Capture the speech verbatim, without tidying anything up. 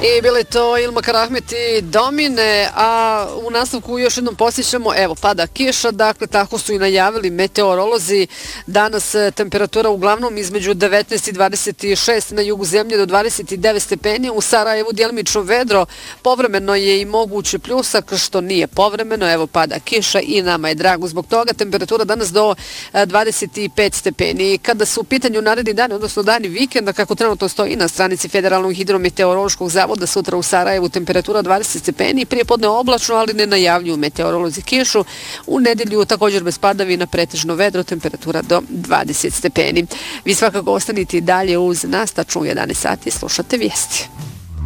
I bili to Ilma Karahmet i Domine, a u nastavku još jednom posjećamo, evo, pada kiša, dakle, tako su i najavili meteorolozi. Danas temperatura uglavnom između devetnaest i dvadeset šest na jugu zemlje do dvadeset devet stepeni, u Sarajevu djelimično vedro, povremeno je i moguće pljusak, što nije povremeno, evo, pada kiša i nama je drago zbog toga. Temperatura danas do dvadeset pet stepeni. Kada su u pitanju naredni dani, odnosno dani vikenda, kako trenutno stoji na stranici Federalnog hidrometeorološkog zavoda, sutra u Sarajevu temperatura dvadeset stepeni, prije podne oblačno, ali ne najavljuju meteorolozi kišu. U nedjelju također bez padavina, pretežno vedro, temperatura do dvadeset stepeni. Vi svakako ostanite dalje uz nas, tačno u jedanaest sati, slušate vijesti.